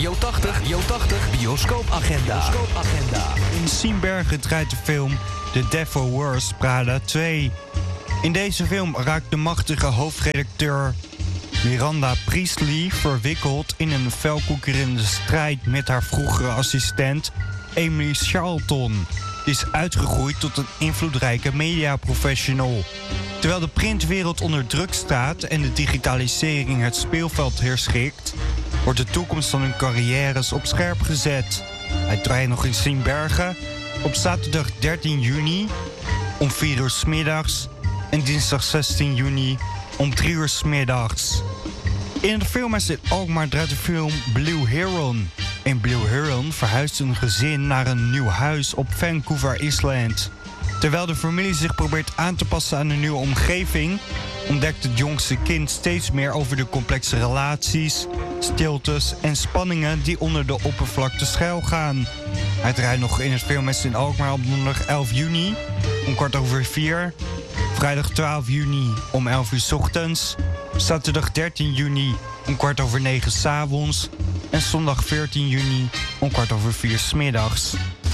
Radio 80 bioscoopagenda. In Siebenbergen draait de film The Devil Wears Prada 2. In deze film raakt de machtige hoofdredacteur Miranda Priestley verwikkeld in een felkoekerende strijd met haar vroegere assistent Emily Charlton. Die is uitgegroeid tot een invloedrijke mediaprofessional. Terwijl de printwereld onder druk staat en de digitalisering het speelveld herschikt, wordt de toekomst van hun carrières op scherp gezet. Hij draait nog in Siebenbergen op zaterdag 13 juni om 4 uur 's middags en dinsdag 16 juni om 3 uur 's middags. In de filmhuis in Alkmaar draait de film Blue Heron. In Blue Heron verhuist een gezin naar een nieuw huis op Vancouver Island. Terwijl de familie zich probeert aan te passen aan een nieuwe omgeving, ontdekt het jongste kind steeds meer over de complexe relaties, stiltes en spanningen die onder de oppervlakte schuilgaan. Hij draait nog in het filmhuis in Alkmaar op donderdag 11 juni om 4:15, vrijdag 12 juni om 11 uur 's ochtends, zaterdag 13 juni om 9:15 's avonds en zondag 14 juni om 4:15 's middags.